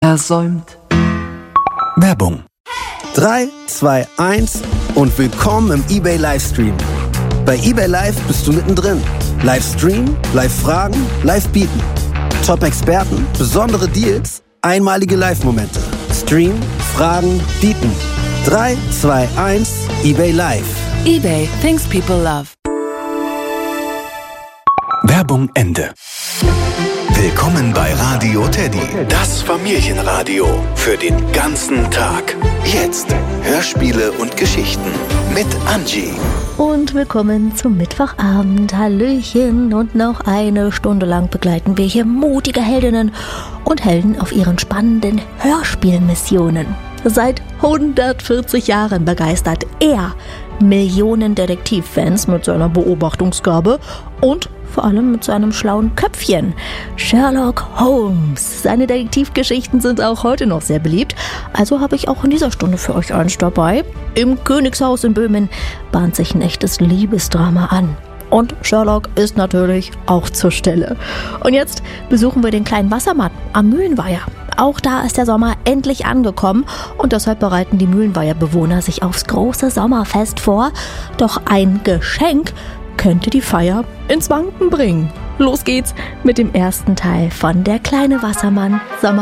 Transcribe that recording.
versäumt. Werbung. 3, 2, 1 und willkommen im eBay Livestream. Bei eBay Live bist du mittendrin. Livestream, Live-Fragen, Live-Bieten. Top-Experten, besondere Deals, einmalige Live-Momente. Stream, Fragen, Bieten. 3, 2, 1, eBay Live. eBay, things people love. Werbung Ende. Willkommen bei Radio Teddy, das Familienradio für den ganzen Tag. Jetzt Hörspiele und Geschichten mit Angie. Und willkommen zum Mittwochabend. Hallöchen. Und noch eine Stunde lang begleiten wir hier mutige Heldinnen und Helden auf ihren spannenden Hörspielmissionen. Seit 140 Jahren begeistert er Millionen Detektivfans mit seiner Beobachtungsgabe und vor allem mit seinem schlauen Köpfchen. Sherlock Holmes. Seine Detektivgeschichten sind auch heute noch sehr beliebt. Also habe ich auch in dieser Stunde für euch eins dabei. Im Königshaus in Böhmen bahnt sich ein echtes Liebesdrama an. Und Sherlock ist natürlich auch zur Stelle. Und jetzt besuchen wir den kleinen Wassermann am Mühlenweiher. Auch da ist der Sommer endlich angekommen und deshalb bereiten die Mühlenweiher-Bewohner sich aufs große Sommerfest vor. Doch ein Geschenk könnte die Feier ins Wanken bringen. Los geht's mit dem ersten Teil von Der kleine Wassermann Sommer.